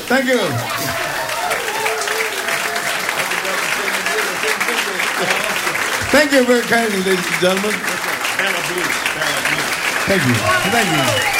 Thank you. Thank you very kindly, ladies and gentlemen. Thank you. Thank you.